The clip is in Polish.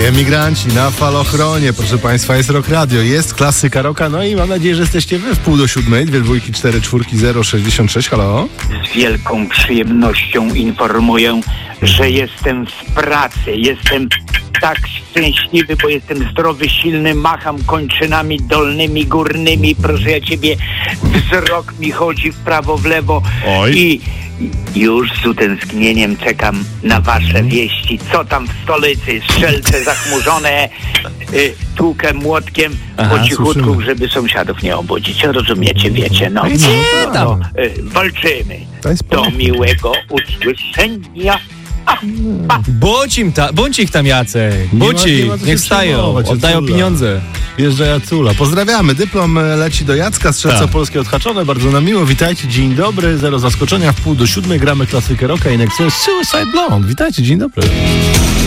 Emigranci na falochronie, proszę Państwa, jest Rock Radio, jest klasyka rocka, no i mam nadzieję, że jesteście wy w 6:30, 2 dwójki, 4 czwórki, 066, halo? Z wielką przyjemnością informuję, że jestem w pracy, jestem tak szczęśliwy, bo jestem zdrowy, silny, macham kończynami dolnymi, górnymi, proszę ja ciebie, wzrok mi chodzi w prawo, w lewo. Oj. I już z utęsknieniem czekam na wasze wieści, co tam w stolicy, strzelce zachmurzone, tłukę młotkiem po cichutku, słyszymy. żeby sąsiadów nie obudzić, rozumiecie, wiecie, no. Walczymy. Do miłego usłyszenia. Bądź ich tam, Jacek. Bądź Nie ich, ma co się niech stają, przejmować, oddają Jacula. pieniądze. Wjeżdża Jacula. Pozdrawiamy. Dyplom leci do Jacka, strzelca Tak. polskie odhaczone. Bardzo nam miło. Witajcie, dzień dobry. Zero zaskoczenia. W 6:30 gramy klasykę rocka i Nexus Suicide Blonde. Witajcie, dzień dobry.